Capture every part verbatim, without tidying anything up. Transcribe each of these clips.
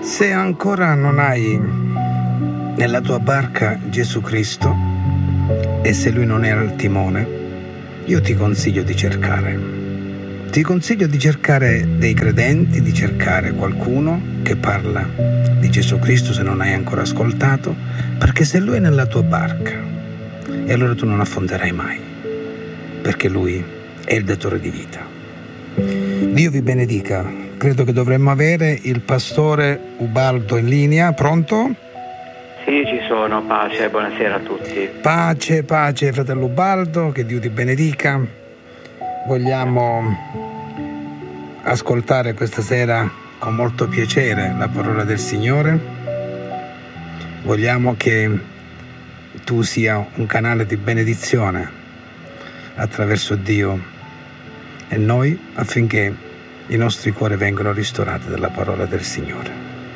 Se ancora non hai nella tua barca Gesù Cristo e se Lui non è al timone, io ti consiglio di cercare. Ti consiglio di cercare dei credenti, di cercare qualcuno che parla di Gesù Cristo se non hai ancora ascoltato, perché se Lui è nella tua barca, e allora tu non affonderai mai, perché Lui è il datore di vita. Dio vi benedica. Credo che dovremmo avere il pastore Ubaldo in linea. Pronto? Sì, ci sono. Pace, buonasera a tutti. Pace, pace, fratello Ubaldo, che Dio ti benedica. Vogliamo ascoltare questa sera con molto piacere la parola del Signore. Vogliamo che tu sia un canale di benedizione attraverso Dio e noi, affinché i nostri cuori vengano ristorati dalla parola del Signore.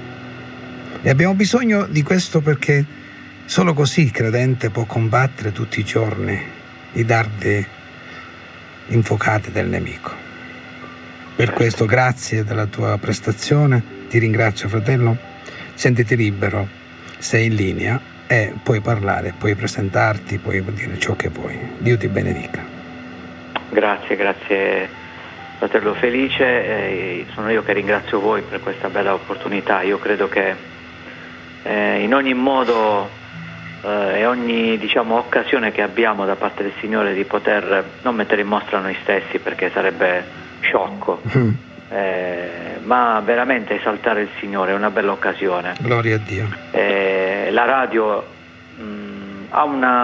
E abbiamo bisogno di questo perché solo così il credente può combattere tutti i giorni i dardi infuocati del nemico. Per questo grazie della tua prestazione, ti ringrazio fratello, sentiti libero, sei in linea e puoi parlare, puoi presentarti, puoi dire ciò che vuoi. Dio ti benedica. Grazie, grazie. Fratello Felice, eh, sono io che ringrazio voi per questa bella opportunità. Io credo che eh, in ogni modo eh, e ogni diciamo, occasione che abbiamo da parte del Signore di poter non mettere in mostra noi stessi, perché sarebbe sciocco, mm. eh, ma veramente esaltare il Signore è una bella occasione. Gloria a Dio. Eh, la radio mh, ha una,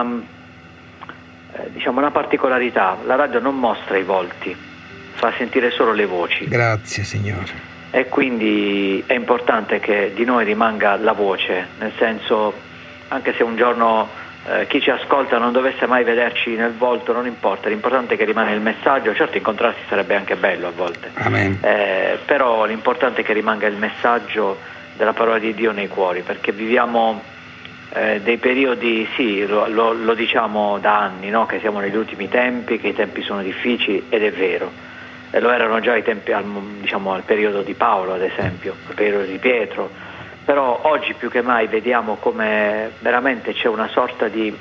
eh, diciamo, una particolarità. La radio non mostra i volti, fa sentire solo le voci. Grazie Signore. E quindi è importante che di noi rimanga la voce, nel senso, anche se un giorno eh, chi ci ascolta non dovesse mai vederci nel volto, non importa, l'importante è che rimane il messaggio. Certo, incontrarsi sarebbe anche bello a volte. Amen. Eh, però l'importante è che rimanga il messaggio della parola di Dio nei cuori, perché viviamo eh, dei periodi, sì, lo, lo, lo diciamo da anni, no? Che siamo negli ultimi tempi, che i tempi sono difficili, ed è vero. E lo erano già i tempi, al, diciamo, al periodo di Paolo, ad esempio, al periodo di Pietro, però oggi più che mai vediamo come veramente c'è una sorta di,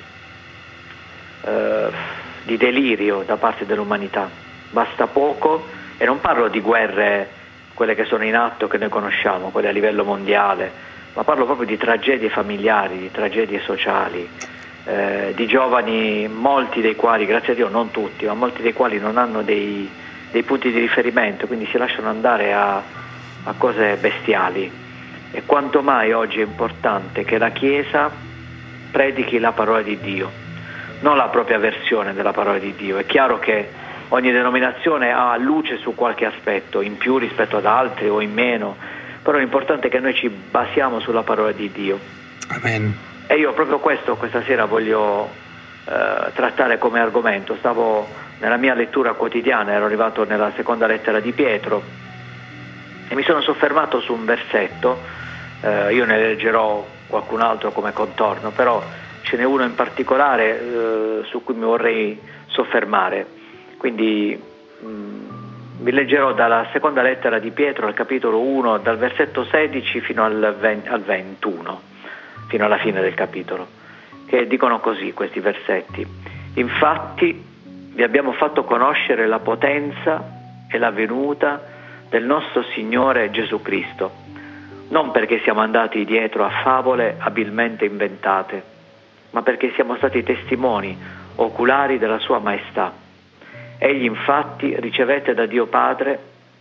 eh, di delirio da parte dell'umanità. Basta poco, e non parlo di guerre, quelle che sono in atto, che noi conosciamo, quelle a livello mondiale, ma parlo proprio di tragedie familiari, di tragedie sociali, eh, di giovani, molti dei quali, grazie a Dio non tutti, ma molti dei quali non hanno dei dei punti di riferimento, quindi si lasciano andare a, a cose bestiali. E quanto mai oggi è importante che la Chiesa predichi la parola di Dio, non la propria versione della parola di Dio. È chiaro che ogni denominazione ha luce su qualche aspetto, in più rispetto ad altri o in meno, però l'importante è che noi ci basiamo sulla parola di Dio. Amen. E io proprio questo questa sera voglio eh, trattare come argomento. Stavo nella mia lettura quotidiana, ero arrivato nella seconda lettera di Pietro e mi sono soffermato su un versetto, eh, io ne leggerò qualcun altro come contorno, però ce n'è uno in particolare eh, su cui mi vorrei soffermare. Quindi mh, vi leggerò dalla seconda lettera di Pietro, al capitolo uno, dal versetto sedici fino al, venti, al ventuno, fino alla fine del capitolo, che dicono così questi versetti: infatti vi abbiamo fatto conoscere la potenza e la venuta del nostro Signore Gesù Cristo, non perché siamo andati dietro a favole abilmente inventate, ma perché siamo stati testimoni oculari della sua maestà. Egli infatti ricevette da Dio Padre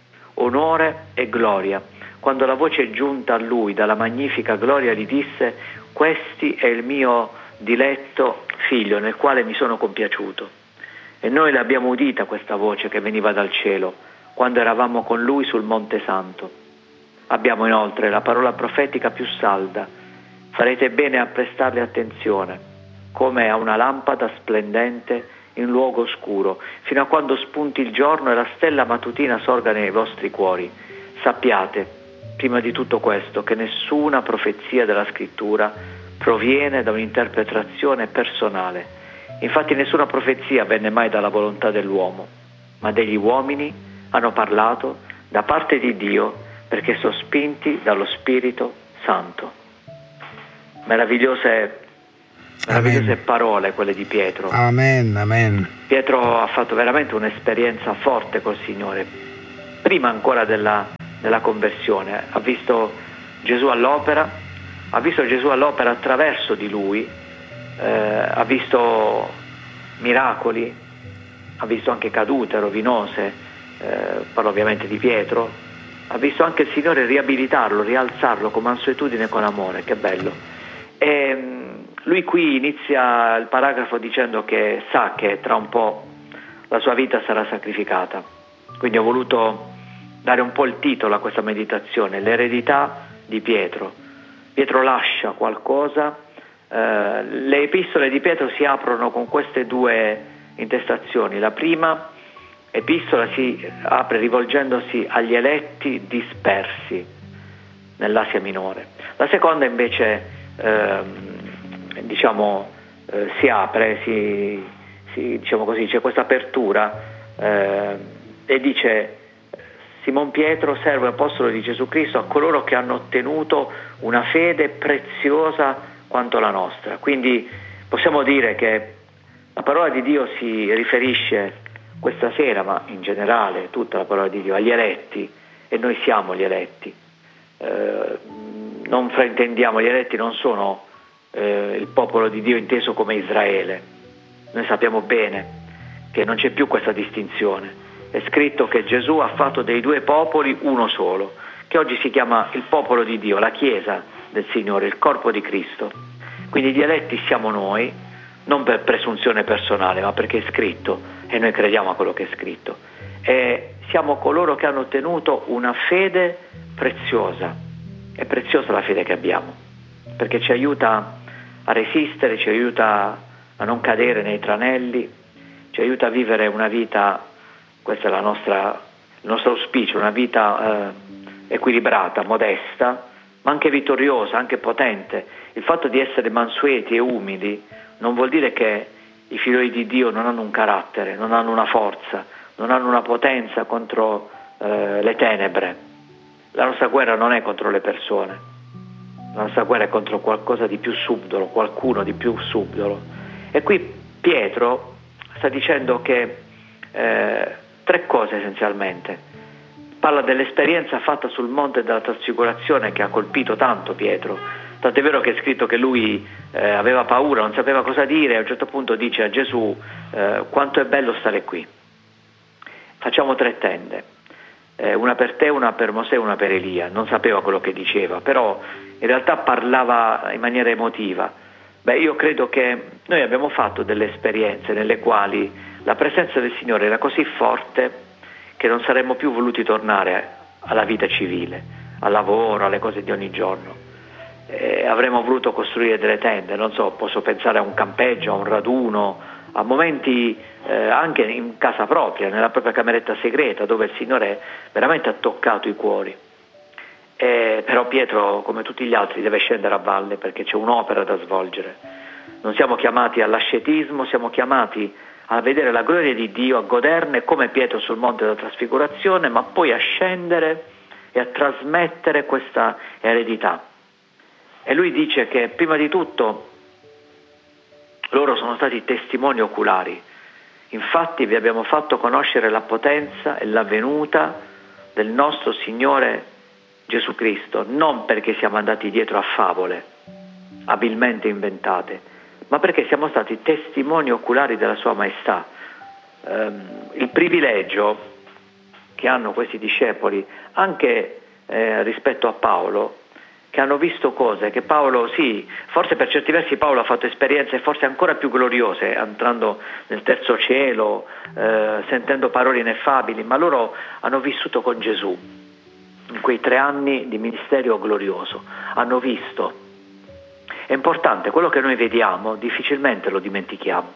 onore e gloria, quando la voce giunta a lui dalla magnifica gloria gli disse: questi è il mio diletto figlio nel quale mi sono compiaciuto. E noi l'abbiamo udita questa voce che veniva dal cielo, quando eravamo con lui sul Monte Santo. Abbiamo inoltre la parola profetica più salda. Farete bene a prestarle attenzione, come a una lampada splendente in luogo oscuro, fino a quando spunti il giorno e la stella mattutina sorga nei vostri cuori. Sappiate, prima di tutto questo, che nessuna profezia della Scrittura proviene da un'interpretazione personale. Infatti nessuna profezia venne mai dalla volontà dell'uomo, ma degli uomini hanno parlato da parte di Dio perché sospinti dallo Spirito Santo. Meravigliose, meravigliose Amen. parole quelle di Pietro. Amen, amen. Pietro ha fatto veramente un'esperienza forte col Signore, prima ancora della, della conversione. Ha visto Gesù all'opera, ha visto Gesù all'opera attraverso di lui, eh, ha visto miracoli, ha visto anche cadute rovinose, eh, parlo ovviamente di Pietro, ha visto anche il Signore riabilitarlo, rialzarlo con mansuetudine e con amore. Che bello. E lui qui inizia il paragrafo dicendo che sa che tra un po' la sua vita sarà sacrificata, quindi ho voluto dare un po' il titolo a questa meditazione: l'eredità di Pietro. Pietro lascia qualcosa, eh, le epistole di Pietro si aprono con queste due intestazioni. La prima epistola si apre rivolgendosi agli eletti dispersi nell'Asia Minore. La seconda invece ehm, diciamo eh, si apre, si, si, diciamo così, c'è questa apertura eh, e dice: Simon Pietro, servo e apostolo di Gesù Cristo, a coloro che hanno ottenuto una fede preziosa quanto la nostra. Quindi possiamo dire che la parola di Dio si riferisce questa sera, ma in generale tutta la parola di Dio, agli eletti, e noi siamo gli eletti. Eh, non fraintendiamo, gli eletti non sono eh, il popolo di Dio inteso come Israele. Noi sappiamo bene che non c'è più questa distinzione. È scritto che Gesù ha fatto dei due popoli uno solo, che oggi si chiama il popolo di Dio, la Chiesa del Signore, il corpo di Cristo. Quindi gli eletti siamo noi, non per presunzione personale, ma perché è scritto e noi crediamo a quello che è scritto. E siamo coloro che hanno ottenuto una fede preziosa. È preziosa la fede che abbiamo, perché ci aiuta a resistere, ci aiuta a non cadere nei tranelli, ci aiuta a vivere una vita, questo è la nostra, il nostro auspicio, una vita eh, equilibrata, modesta, ma anche vittoriosa, anche potente. Il fatto di essere mansueti e umili non vuol dire che i figli di Dio non hanno un carattere, non hanno una forza, non hanno una potenza contro eh, le tenebre. La nostra guerra non è contro le persone, la nostra guerra è contro qualcosa di più subdolo, qualcuno di più subdolo. E qui Pietro sta dicendo che eh, tre cose essenzialmente. Parla dell'esperienza fatta sul monte della trasfigurazione che ha colpito tanto Pietro. Tant'è vero che è scritto che lui eh, aveva paura, non sapeva cosa dire, e a un certo punto dice a Gesù: eh, quanto è bello stare qui. Facciamo tre tende, eh, una per te, una per Mosè, una per Elia. Non sapeva quello che diceva, però in realtà parlava in maniera emotiva. Beh, io credo che noi abbiamo fatto delle esperienze nelle quali la presenza del Signore era così forte che non saremmo più voluti tornare alla vita civile, al lavoro, alle cose di ogni giorno. Eh, avremmo voluto costruire delle tende, non so, posso pensare a un campeggio, a un raduno, a momenti eh, anche in casa propria, nella propria cameretta segreta, dove il Signore veramente ha toccato i cuori. Eh, però Pietro, come tutti gli altri, deve scendere a valle perché c'è un'opera da svolgere. Non siamo chiamati all'ascetismo, siamo chiamati a vedere la gloria di Dio, a goderne come Pietro sul monte della trasfigurazione, ma poi a scendere e a trasmettere questa eredità. E lui dice che prima di tutto loro sono stati testimoni oculari. Infatti vi abbiamo fatto conoscere la potenza e la venuta del nostro Signore Gesù Cristo, non perché siamo andati dietro a favole abilmente inventate, ma perché siamo stati testimoni oculari della Sua Maestà. Ehm, il privilegio che hanno questi discepoli, anche eh, rispetto a Paolo, che hanno visto cose che Paolo, sì, forse per certi versi Paolo ha fatto esperienze forse ancora più gloriose, entrando nel terzo cielo, eh, sentendo parole ineffabili, ma loro hanno vissuto con Gesù in quei tre anni di ministero glorioso, hanno visto. È importante, quello che noi vediamo difficilmente lo dimentichiamo.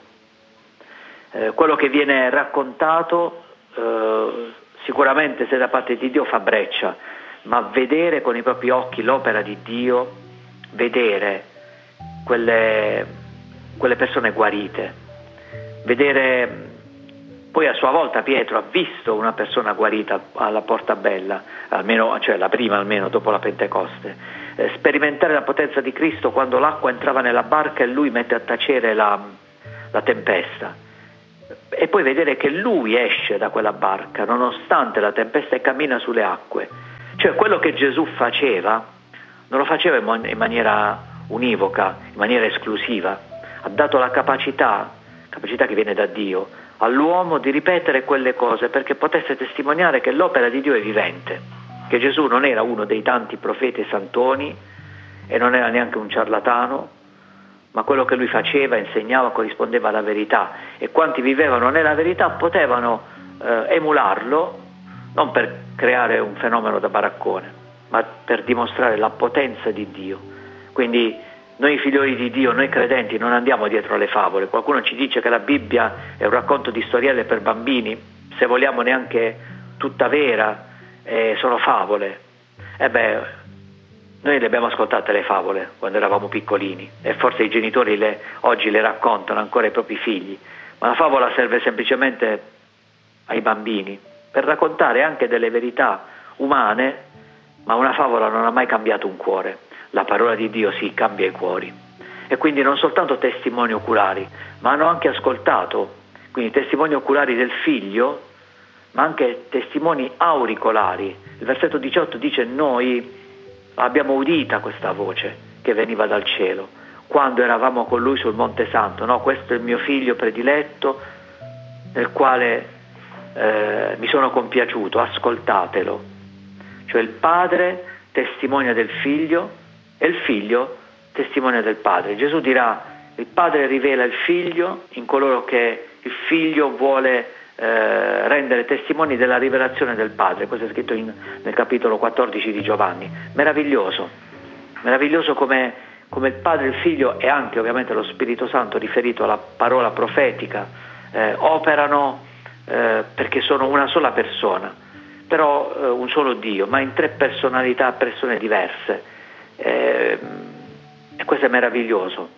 Eh, quello che viene raccontato eh, sicuramente, se da parte di Dio, fa breccia, ma vedere con i propri occhi l'opera di Dio, vedere quelle, quelle persone guarite, vedere Poi a sua volta Pietro ha visto una persona guarita alla Porta Bella, almeno, cioè la prima almeno dopo la Pentecoste, eh, sperimentare la potenza di Cristo quando l'acqua entrava nella barca e lui mette a tacere la, la tempesta, e poi vedere che lui esce da quella barca nonostante la tempesta e cammina sulle acque. Cioè quello che Gesù faceva non lo faceva in, man- in maniera univoca, in maniera esclusiva, ha dato la capacità, capacità che viene da Dio, all'uomo di ripetere quelle cose perché potesse testimoniare che l'opera di Dio è vivente, che Gesù non era uno dei tanti profeti e santoni e non era neanche un ciarlatano, ma quello che lui faceva, insegnava, corrispondeva alla verità, e quanti vivevano nella verità potevano eh, emularlo, non per creare un fenomeno da baraccone, ma per dimostrare la potenza di Dio. Quindi noi figlioli di Dio, noi credenti, non andiamo dietro alle favole. Qualcuno ci dice che la Bibbia è un racconto di storielle per bambini, se vogliamo neanche tutta vera, eh, sono favole. E beh, noi le abbiamo ascoltate le favole quando eravamo piccolini e forse i genitori le, oggi le raccontano ancora ai propri figli, ma la favola serve semplicemente ai bambini per raccontare anche delle verità umane, ma una favola non ha mai cambiato un cuore. La parola di Dio sì, cambia i cuori. E quindi non soltanto testimoni oculari, ma hanno anche ascoltato, quindi testimoni oculari del figlio, ma anche testimoni auricolari. Il versetto diciotto dice: noi abbiamo udita questa voce che veniva dal cielo quando eravamo con lui sul Monte Santo, no? Questo è il mio figlio prediletto nel quale eh, mi sono compiaciuto, ascoltatelo. Cioè il padre testimonia del figlio e il figlio testimonia del padre. Gesù dirà: il padre rivela il figlio in coloro che il figlio vuole eh, rendere testimoni della rivelazione del padre. Questo è scritto in, nel capitolo quattordici di Giovanni. Meraviglioso, meraviglioso come, come il padre e il figlio, e anche ovviamente lo Spirito Santo riferito alla parola profetica, eh, operano eh, perché sono una sola persona, però eh, un solo Dio, ma in tre personalità, persone diverse. Eh, e questo è meraviglioso.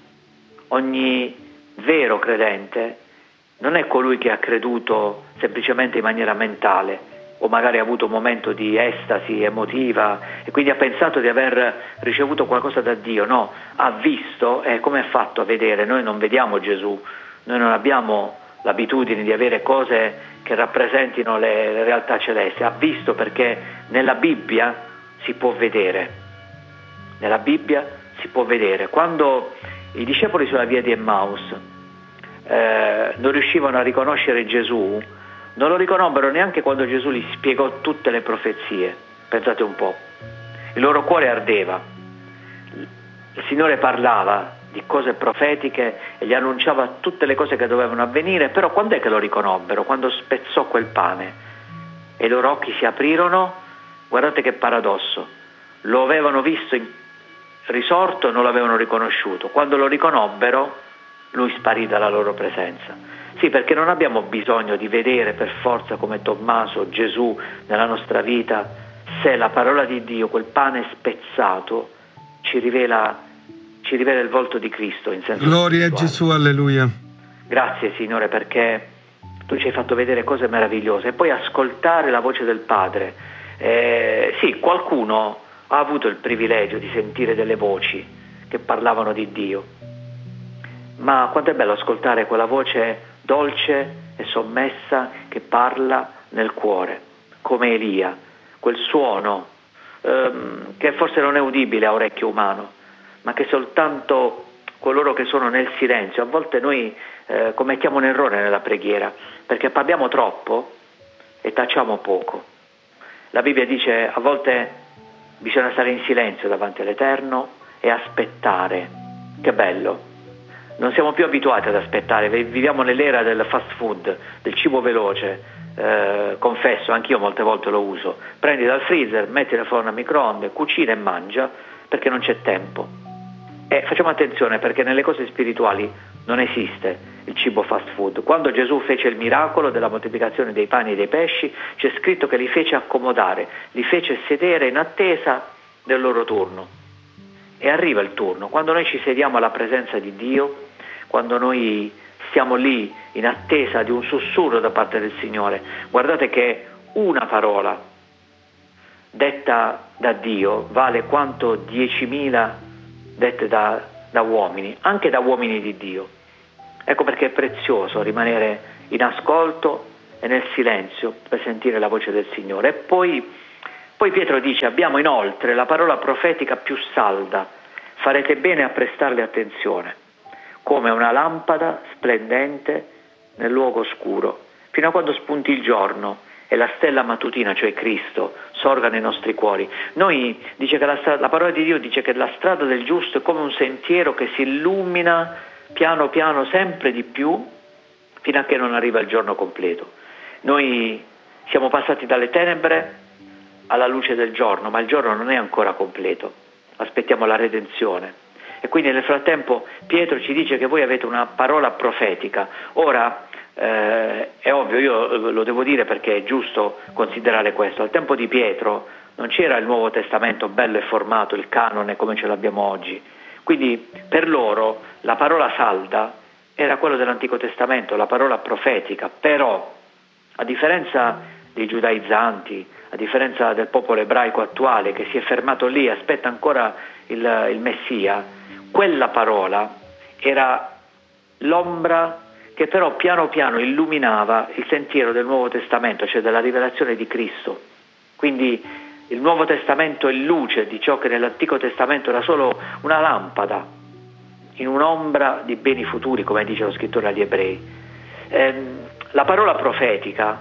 Ogni vero credente non è colui che ha creduto semplicemente in maniera mentale o magari ha avuto un momento di estasi emotiva e quindi ha pensato di aver ricevuto qualcosa da Dio. No, ha visto. E come ha fatto a vedere? Noi non vediamo Gesù, noi non abbiamo l'abitudine di avere cose che rappresentino le, le realtà celesti. Ha visto perché nella Bibbia si può vedere. Nella Bibbia si può vedere. Quando i discepoli sulla via di Emmaus eh, non riuscivano a riconoscere Gesù, non lo riconobbero neanche quando Gesù gli spiegò tutte le profezie. Pensate un po'. Il loro cuore ardeva. Il Signore parlava di cose profetiche e gli annunciava tutte le cose che dovevano avvenire, però quando è che lo riconobbero? Quando spezzò quel pane e i loro occhi si aprirono. Guardate che paradosso. Lo avevano visto in risorto e non l'avevano riconosciuto. Quando lo riconobbero, lui sparì dalla loro presenza. Sì, perché non abbiamo bisogno di vedere per forza come Tommaso Gesù nella nostra vita, se la parola di Dio, quel pane spezzato, ci rivela, ci rivela il volto di Cristo in senso Gloria spirituale. a Gesù, alleluia. Grazie Signore, perché tu ci hai fatto vedere cose meravigliose e poi ascoltare la voce del Padre. Eh, sì, qualcuno ha avuto il privilegio di sentire delle voci che parlavano di Dio, ma quanto è bello ascoltare quella voce dolce e sommessa che parla nel cuore, come Elia, quel suono ehm, che forse non è udibile a orecchio umano, ma che soltanto coloro che sono nel silenzio. A volte noi eh, commettiamo un errore nella preghiera, perché parliamo troppo e tacciamo poco. La Bibbia dice a volte bisogna stare in silenzio davanti all'Eterno e aspettare. Che bello! Non siamo più abituati ad aspettare, viviamo nell'era del fast food, del cibo veloce. Eh, confesso, anch'io molte volte lo uso. Prendi dal freezer, metti nel forno a microonde, cucina e mangia, perché non c'è tempo. E facciamo attenzione, perché nelle cose spirituali non esiste il cibo fast food. Quando Gesù fece il miracolo della moltiplicazione dei pani e dei pesci, c'è scritto che li fece accomodare, li fece sedere in attesa del loro turno. E arriva il turno. Quando noi ci sediamo alla presenza di Dio, quando noi stiamo lì in attesa di un sussurro da parte del Signore. Guardate che una parola detta da Dio vale quanto diecimila dette da, da uomini, anche da uomini di Dio. Ecco perché è prezioso rimanere in ascolto e nel silenzio per sentire la voce del Signore. E poi, poi Pietro dice: abbiamo inoltre la parola profetica più salda, farete bene a prestarle attenzione, come una lampada splendente nel luogo oscuro, fino a quando spunti il giorno e la stella mattutina, cioè Cristo, sorga nei nostri cuori. Noi, dice che la, la parola di Dio dice che la strada del giusto è come un sentiero che si illumina piano piano sempre di più fino a che non arriva il giorno completo. Noi siamo passati dalle tenebre alla luce del giorno, ma il giorno non è ancora completo, aspettiamo la redenzione. E quindi nel frattempo Pietro ci dice che voi avete una parola profetica. Ora eh, è ovvio, io lo devo dire perché è giusto considerare questo: al tempo di Pietro non c'era il Nuovo Testamento bello e formato, il canone come ce l'abbiamo oggi, quindi per loro la parola salda era quello dell'Antico Testamento, la parola profetica. Però a differenza dei giudaizzanti, a differenza del popolo ebraico attuale che si è fermato lì e aspetta ancora il, il Messia, quella parola era l'ombra che però piano piano illuminava il sentiero del Nuovo Testamento, cioè della rivelazione di Cristo. Quindi il Nuovo Testamento è luce di ciò che nell'Antico Testamento era solo una lampada in un'ombra di beni futuri, come dice lo scrittore agli Ebrei. Ehm, la parola profetica,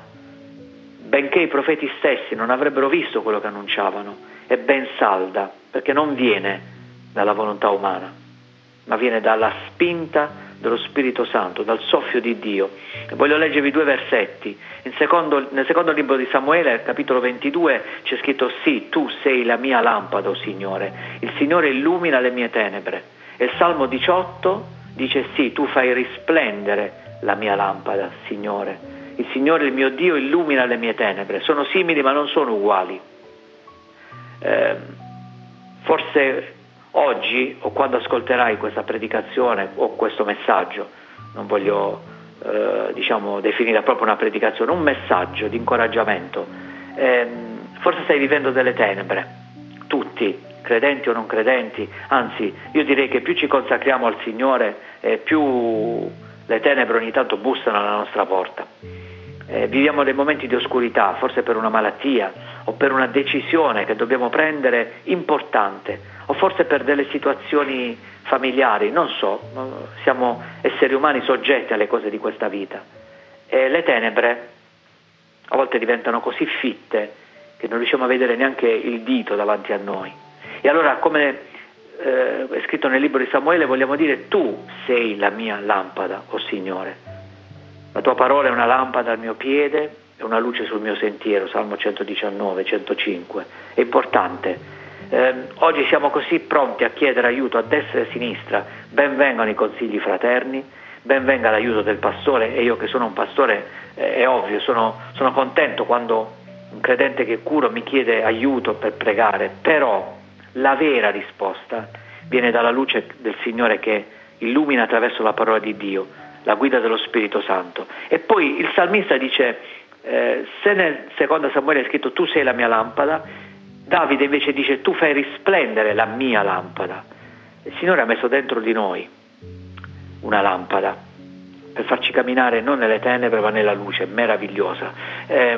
benché i profeti stessi non avrebbero visto quello che annunciavano, è ben salda, perché non viene dalla volontà umana, ma viene dalla spinta dello Spirito Santo, dal soffio di Dio. E voglio leggervi due versetti. In secondo, nel secondo libro di Samuele, capitolo ventidue, c'è scritto: sì, tu sei la mia lampada, o Signore, il Signore illumina le mie tenebre. E il Salmo diciotto dice: sì, tu fai risplendere la mia lampada, Signore, il Signore, il mio Dio, illumina le mie tenebre. Sono simili ma non sono uguali. Eh, forse oggi, o quando ascolterai questa predicazione o questo messaggio, non voglio eh, diciamo definire proprio una predicazione, un messaggio di incoraggiamento, eh, forse stai vivendo delle tenebre, tutti, credenti o non credenti. Anzi, io direi che più ci consacriamo al Signore, eh, più le tenebre ogni tanto bussano alla nostra porta. Eh, viviamo dei momenti di oscurità, forse per una malattia o per una decisione che dobbiamo prendere importante, o forse per delle situazioni familiari, non so, siamo esseri umani soggetti alle cose di questa vita. E le tenebre a volte diventano così fitte che non riusciamo a vedere neanche il dito davanti a noi. E allora, come eh, è scritto nel libro di Samuele, vogliamo dire: tu sei la mia lampada, o Signore. La tua parola è una lampada al mio piede e una luce sul mio sentiero, Salmo centodiciannove, centocinque. È importante. Eh, oggi siamo così pronti a chiedere aiuto a destra e a sinistra. Ben vengano i consigli fraterni, ben venga l'aiuto del pastore, e io che sono un pastore eh, è ovvio, sono, sono contento quando un credente che curo mi chiede aiuto per pregare, però la vera risposta viene dalla luce del Signore che illumina attraverso la parola di Dio, la guida dello Spirito Santo. E poi il salmista dice, eh, se nel secondo Samuele è scritto tu sei la mia lampada, Davide invece dice tu fai risplendere la mia lampada. Il Signore ha messo dentro di noi una lampada per farci camminare non nelle tenebre ma nella luce meravigliosa. Eh,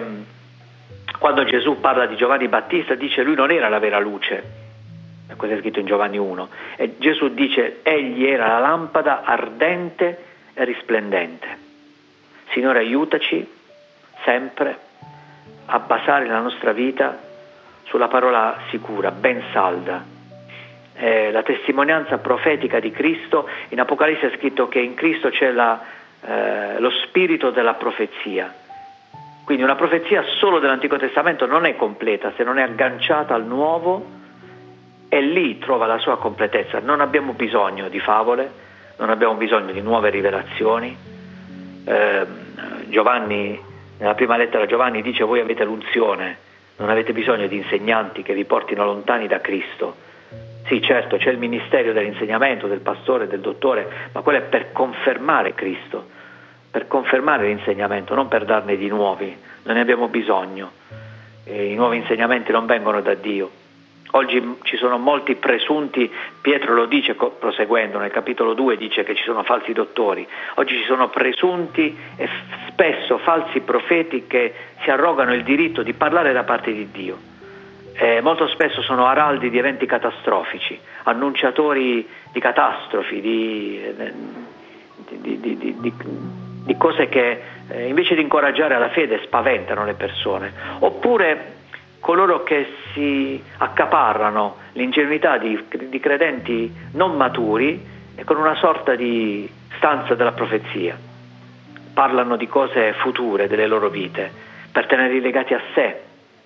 quando Gesù parla di Giovanni Battista dice lui non era la vera luce, questo è scritto in Giovanni uno, e Gesù dice egli era la lampada ardente e risplendente. Signore, aiutaci sempre a basare la nostra vita sulla parola sicura, ben salda, eh, la testimonianza profetica di Cristo. In Apocalisse è scritto che in Cristo c'è la, eh, lo spirito della profezia. Quindi una profezia solo dell'Antico Testamento non è completa se non è agganciata al Nuovo, e lì trova la sua completezza. Non abbiamo bisogno di favole, non abbiamo bisogno di nuove rivelazioni. Eh, Giovanni, nella prima lettera Giovanni dice voi avete l'unzione, non avete bisogno di insegnanti che vi portino lontani da Cristo. Sì, certo, c'è il ministero dell'insegnamento, del pastore, del dottore, ma quello è per confermare Cristo, per confermare l'insegnamento, non per darne di nuovi, non ne abbiamo bisogno. E i nuovi insegnamenti non vengono da Dio. Oggi ci sono molti presunti, Pietro lo dice proseguendo, nel capitolo due dice che ci sono falsi dottori, oggi ci sono presunti e spesso falsi profeti che si arrogano il diritto di parlare da parte di Dio. Eh, molto spesso sono araldi di eventi catastrofici, annunciatori di catastrofi, di, di, di, di, di, di cose che eh, invece di incoraggiare alla fede spaventano le persone, oppure coloro che si accaparrano l'ingenuità di, di credenti non maturi e con una sorta di stanza della profezia parlano di cose future delle loro vite per tenerli legati a sé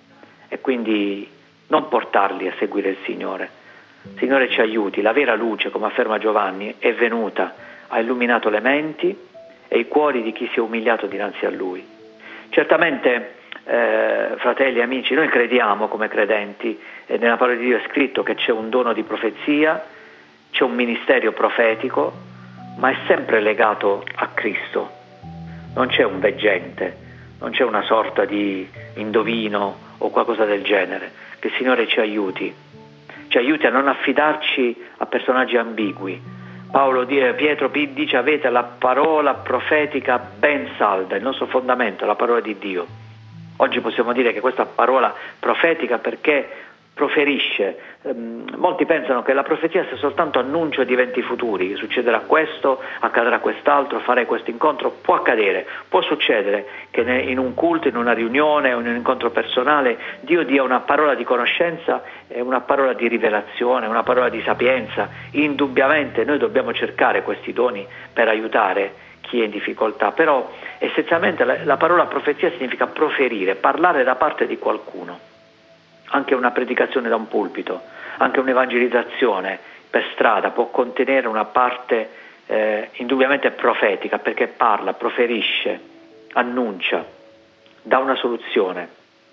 e quindi non portarli a seguire il Signore. Il Signore ci aiuti, la vera luce, come afferma Giovanni, è venuta, ha illuminato le menti e i cuori di chi si è umiliato dinanzi a Lui. Certamente, eh, fratelli e amici, noi crediamo come credenti, e nella parola di Dio è scritto che c'è un dono di profezia, c'è un ministero profetico, ma è sempre legato a Cristo. Non c'è un veggente, non c'è una sorta di indovino o qualcosa del genere. Che il Signore ci aiuti, ci aiuti a non affidarci a personaggi ambigui. Paolo, Pietro dice: avete la parola profetica ben salda, il nostro fondamento è la parola di Dio. Oggi possiamo dire che questa parola profetica perché proferisce. Um, molti pensano che la profezia sia soltanto annuncio di eventi futuri, succederà questo, accadrà quest'altro, farei questo incontro. Può accadere, può succedere che in un culto, in una riunione o in un incontro personale Dio dia una parola di conoscenza e una parola di rivelazione, una parola di sapienza. Indubbiamente noi dobbiamo cercare questi doni per aiutare chi è in difficoltà, però essenzialmente la, la parola profezia significa proferire, parlare da parte di qualcuno. Anche una predicazione da un pulpito, anche un'evangelizzazione per strada può contenere una parte eh, indubbiamente profetica, perché parla, proferisce, annuncia, dà una soluzione,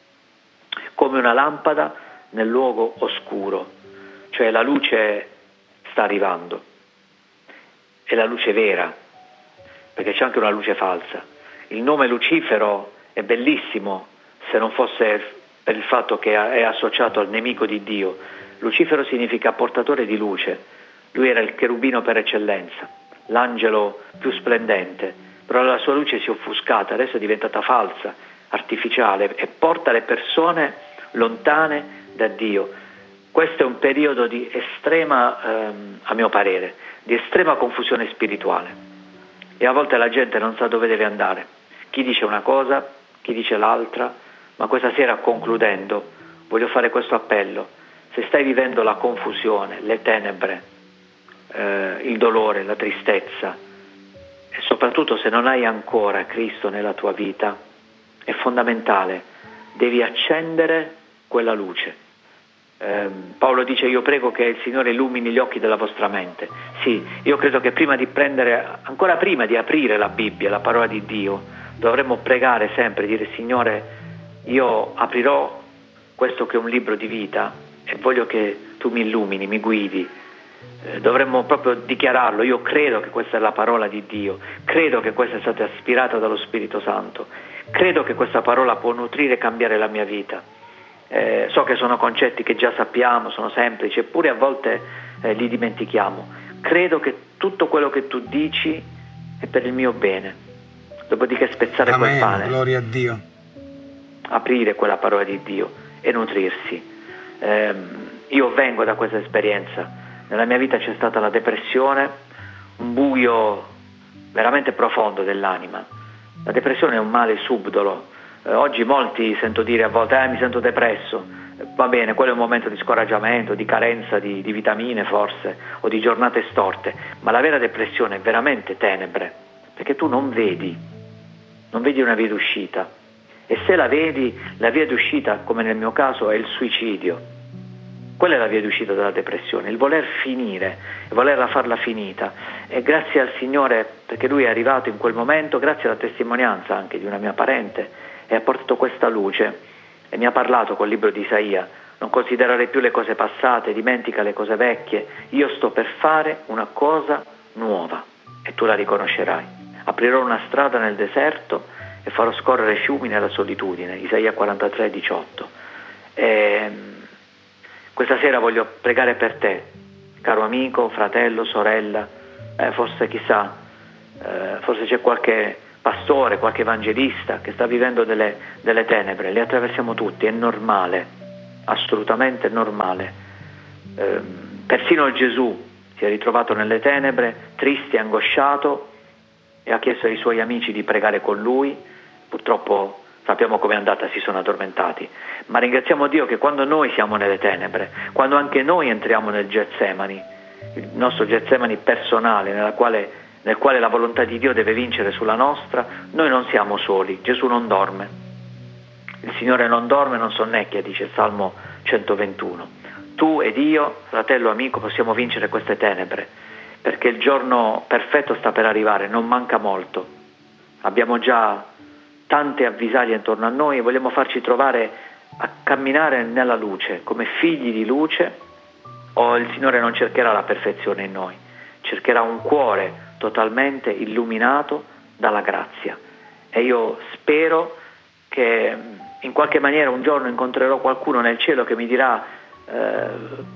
come una lampada nel luogo oscuro, cioè la luce sta arrivando, è la luce vera, perché c'è anche una luce falsa. Il nome Lucifero è bellissimo se non fosse per il fatto che è associato al nemico di Dio. Lucifero significa portatore di luce, lui era il cherubino per eccellenza, l'angelo più splendente, però la sua luce si è offuscata, adesso è diventata falsa, artificiale e porta le persone lontane da Dio. Questo è un periodo di estrema, ehm, a mio parere, di estrema confusione spirituale e a volte la gente non sa dove deve andare, chi dice una cosa, chi dice l'altra. Ma questa sera, concludendo, voglio fare questo appello: se stai vivendo la confusione, le tenebre, eh, il dolore, la tristezza e soprattutto se non hai ancora Cristo nella tua vita, è fondamentale, devi accendere quella luce. Eh, Paolo dice: io prego che il Signore illumini gli occhi della vostra mente. Sì, io credo che prima di prendere, ancora prima di aprire la Bibbia, la parola di Dio, dovremmo pregare sempre, dire: Signore, io aprirò questo che è un libro di vita e voglio che tu mi illumini, mi guidi. Eh, dovremmo proprio dichiararlo: io credo che questa è la parola di Dio, credo che questa è stata ispirata dallo Spirito Santo, credo che questa parola può nutrire e cambiare la mia vita. Eh, so che sono concetti che già sappiamo, sono semplici, eppure a volte eh, li dimentichiamo. Credo che tutto quello che tu dici è per il mio bene. Dopodiché spezzare Amen, quel pane, gloria a Dio, aprire quella parola di Dio e nutrirsi. Eh, io vengo da questa esperienza, nella mia vita c'è stata la depressione, un buio veramente profondo dell'anima. La depressione è un male subdolo. Eh, oggi molti sento dire a volte eh, mi sento depresso. Eh, va bene, quello è un momento di scoraggiamento, di carenza di, di vitamine forse, o di giornate storte, ma la vera depressione è veramente tenebre, perché tu non vedi, non vedi una via d'uscita. E se la vedi, la via d'uscita, come nel mio caso, è il suicidio. Quella è la via d'uscita dalla depressione, il voler finire, il volerla farla finita. E grazie al Signore, perché Lui è arrivato in quel momento, grazie alla testimonianza anche di una mia parente, e ha portato questa luce e mi ha parlato col libro di Isaia: non considerare più le cose passate, dimentica le cose vecchie, io sto per fare una cosa nuova e tu la riconoscerai. Aprirò una strada nel deserto e farò scorrere fiumi nella solitudine, Isaia quarantatré diciotto. E questa sera voglio pregare per te, caro amico, fratello, sorella, eh, forse chissà, eh, forse c'è qualche pastore, qualche evangelista che sta vivendo delle, delle tenebre, le attraversiamo tutti, è normale, assolutamente normale. Eh, persino Gesù si è ritrovato nelle tenebre, triste, angosciato, e ha chiesto ai suoi amici di pregare con lui. Purtroppo sappiamo com'è andata, si sono addormentati, ma ringraziamo Dio che quando noi siamo nelle tenebre, quando anche noi entriamo nel Getsemani, il nostro Getsemani personale, nella quale, nel quale la volontà di Dio deve vincere sulla nostra, noi non siamo soli, Gesù non dorme, il Signore non dorme, non sonnecchia, dice il Salmo centoventuno. Tu ed io, fratello, amico, possiamo vincere queste tenebre, perché il giorno perfetto sta per arrivare, non manca molto, abbiamo già tante avvisaglie intorno a noi e vogliamo farci trovare a camminare nella luce, come figli di luce, o il Signore non cercherà la perfezione in noi, cercherà un cuore totalmente illuminato dalla grazia. E io spero che in qualche maniera un giorno incontrerò qualcuno nel cielo che mi dirà eh,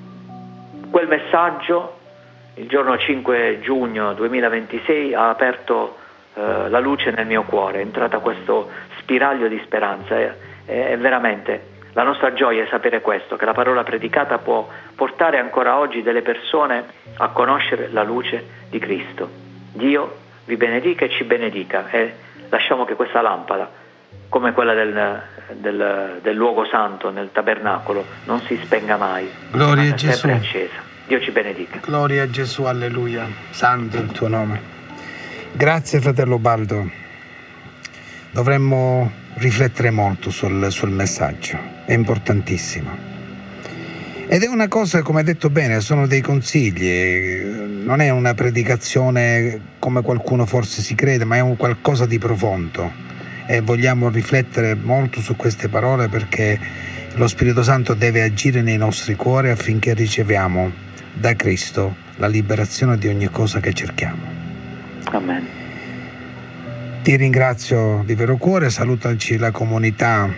quel messaggio, il giorno cinque giugno duemilaventisei, ha aperto la luce nel mio cuore, è entrata questo spiraglio di speranza. È, è veramente la nostra gioia è sapere questo, che la parola predicata può portare ancora oggi delle persone a conoscere la luce di Cristo. Dio vi benedica e ci benedica, e lasciamo che questa lampada, come quella del, del, del luogo santo nel tabernacolo, non si spenga mai, gloria a Gesù, sempre accesa. Dio ci benedica. Gloria a Gesù, alleluia, santo il tuo nome. Grazie fratello Baldo, dovremmo riflettere molto sul, sul messaggio, è importantissimo ed è una cosa, come hai detto bene, sono dei consigli, non è una predicazione come qualcuno forse si crede, ma è un qualcosa di profondo e vogliamo riflettere molto su queste parole, perché lo Spirito Santo deve agire nei nostri cuori affinché riceviamo da Cristo la liberazione di ogni cosa che cerchiamo. Amen. Ti ringrazio di vero cuore, salutaci la comunità,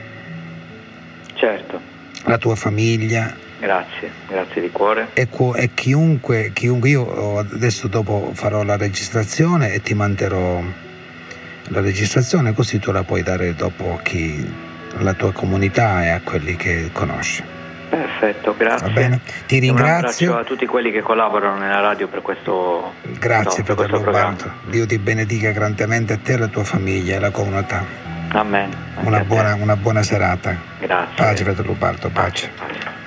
certo, la tua famiglia. Grazie, grazie di cuore. E, e chiunque, chiunque, io adesso dopo farò la registrazione e ti manderò la registrazione, così tu la puoi dare dopo a chi, alla tua comunità e a quelli che conosci. Perfetto, grazie. Va bene, ti ringrazio. Un abbraccio a tutti quelli che collaborano nella radio per questo. Grazie, no, per fratello Baldo. Dio ti benedica grandemente, a te, la tua famiglia e la comunità. Amen. Una buona, una buona serata. Grazie. Pace, fratello Baldo, pace. pace. pace.